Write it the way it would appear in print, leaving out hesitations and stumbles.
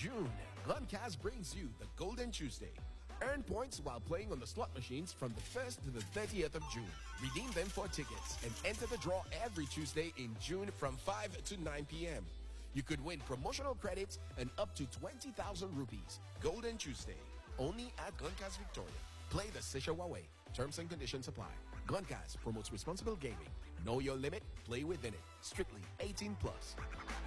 June, Guncast brings you the Golden Tuesday. Earn points while playing on the slot machines from the 1st to the 30th of June. Redeem them for tickets and enter the draw every Tuesday in June from 5 to 9 p.m. You could win promotional credits and up to 20,000 rupees. Golden Tuesday, only at Guncast Victoria. Play the Sishawa way. Terms and conditions apply. Guncast promotes responsible gaming. Know your limit, play within it. Strictly 18 plus.